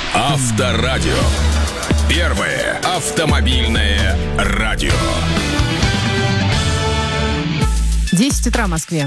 Авторадио. Первое автомобильное радио. 10 утра в Москве.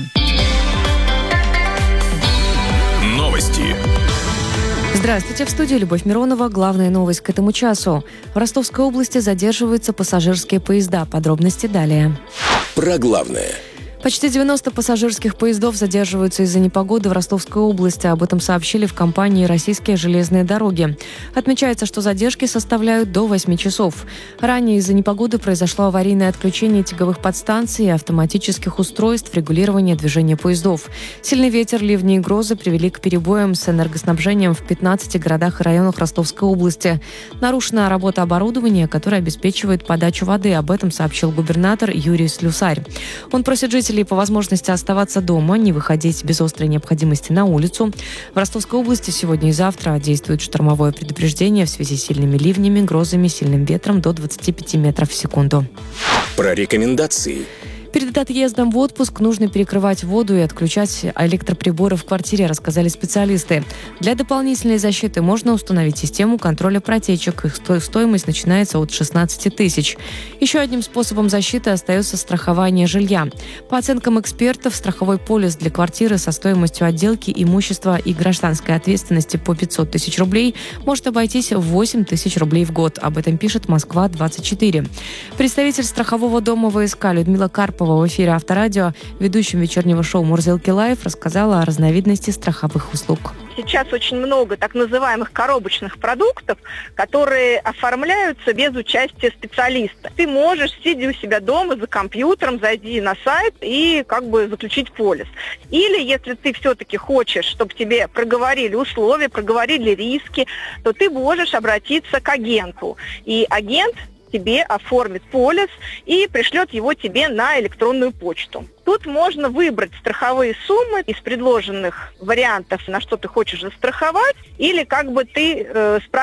Новости. Здравствуйте, в студии Любовь Миронова. Главная новость к этому часу. В Ростовской области задерживаются пассажирские поезда. Подробности далее. Про главное. Почти 90 пассажирских поездов задерживаются из-за непогоды в Ростовской области. Об этом сообщили в компании «Российские железные дороги». Отмечается, что задержки составляют до 8 часов. Ранее из-за непогоды произошло аварийное отключение тяговых подстанций и автоматических устройств регулирования движения поездов. Сильный ветер, ливни и грозы привели к перебоям с энергоснабжением в 15 городах и районах Ростовской области. Нарушена работа оборудования, которое обеспечивает подачу воды. Об этом сообщил губернатор Юрий Слюсарь. Он просит жителей по возможности оставаться дома, не выходить без острой необходимости на улицу. В Ростовской области сегодня и завтра действует штормовое предупреждение в связи с сильными ливнями, грозами, сильным ветром до 25 метров в секунду. Про рекомендации. Перед отъездом в отпуск нужно перекрывать воду и отключать электроприборы в квартире, рассказали специалисты. Для дополнительной защиты можно установить систему контроля протечек. Их стоимость начинается от 16 тысяч. Еще одним способом защиты остается страхование жилья. По оценкам экспертов, страховой полис для квартиры со стоимостью отделки, имущества и гражданской ответственности по 500 тысяч рублей может обойтись в 8 тысяч рублей в год. Об этом пишет «Москва-24». Представитель страхового дома ВСК Людмила Карпова в эфире Авторадио, ведущим вечернего шоу «Мурзилки Лайв», рассказала о разновидности страховых услуг. Сейчас очень много так называемых коробочных продуктов, которые оформляются без участия специалиста. Ты можешь, сидя у себя дома за компьютером, зайти на сайт и заключить полис. Или, если ты все-таки хочешь, чтобы тебе проговорили условия, проговорили риски, то ты можешь обратиться к агенту. И агент тебе оформит полис и пришлет его тебе на электронную почту. Тут можно выбрать страховые суммы из предложенных вариантов, на что ты хочешь застраховать, или ты